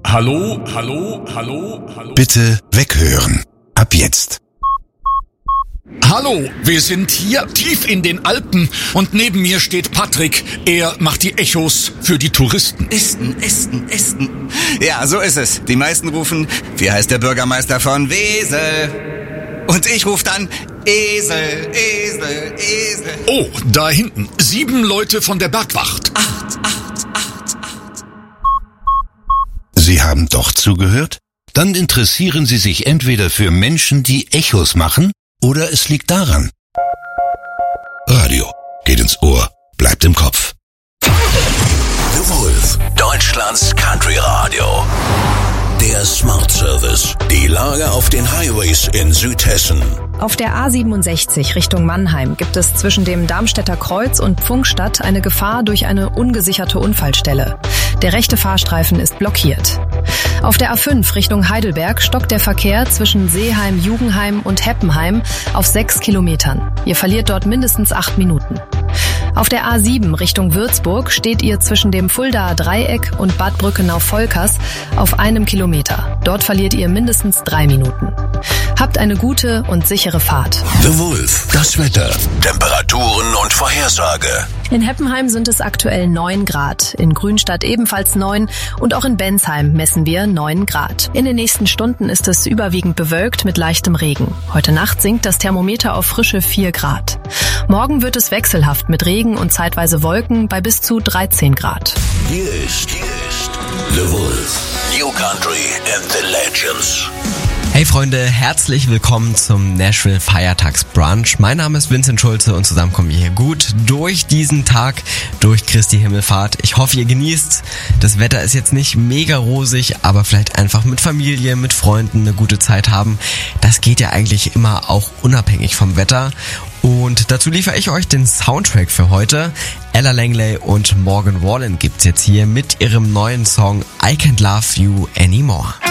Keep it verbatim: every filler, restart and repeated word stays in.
Hallo, hallo, hallo, hallo. Bitte weghören. Ab jetzt. Hallo, wir sind hier tief in den Alpen und neben mir steht Patrick. Er macht die Echos für die Touristen. Esten, Esten, Esten. Ja, so ist es. Die meisten rufen, wie heißt der Bürgermeister von Wesel? Und ich rufe dann, Esel, Esel, Esel. Oh, da hinten. Sieben Leute von der Bergwacht. Acht, acht, acht, acht. Sie haben doch zugehört? Dann interessieren Sie sich entweder für Menschen, die Echos machen, oder es liegt daran. Radio geht ins Ohr, bleibt im Kopf. The Wolf, Deutschlands Country Radio. Der Smart Service. Die Lage auf den Highways in Südhessen. Auf der A siebenundsechzig Richtung Mannheim gibt es zwischen dem Darmstädter Kreuz und Pfungstadt eine Gefahr durch eine ungesicherte Unfallstelle. Der rechte Fahrstreifen ist blockiert. Auf der A fünf Richtung Heidelberg stockt der Verkehr zwischen Seeheim, Jugenheim und Heppenheim auf sechs Kilometern. Ihr verliert dort mindestens acht Minuten. Auf der A sieben Richtung Würzburg steht ihr zwischen dem Fuldaer Dreieck und Bad Brückenau-Volkers auf einem Kilometer. Dort verliert ihr mindestens drei Minuten. Habt eine gute und sichere Fahrt. The Wolf, das Wetter, Temperaturen und Vorhersage. In Heppenheim sind es aktuell neun Grad, in Grünstadt ebenfalls neun und auch in Bensheim messen wir neun Grad. In den nächsten Stunden ist es überwiegend bewölkt mit leichtem Regen. Heute Nacht sinkt das Thermometer auf frische vier Grad. Morgen wird es wechselhaft mit Regen und zeitweise Wolken bei bis zu dreizehn Grad. Hier ist, hier ist The Wolf, New Country and the Legends. Hey Freunde, herzlich willkommen zum Nashville Feiertagsbrunch. Mein Name ist Vincent Schulze und zusammen kommen wir hier gut durch diesen Tag, durch Christi Himmelfahrt. Ich hoffe, ihr genießt. Das Wetter ist jetzt nicht mega rosig, aber vielleicht einfach mit Familie, mit Freunden eine gute Zeit haben. Das geht ja eigentlich immer auch unabhängig vom Wetter. Und dazu liefere ich euch den Soundtrack für heute. Ella Langley und Morgan Wallen gibt's jetzt hier mit ihrem neuen Song I Can't Love You Anymore.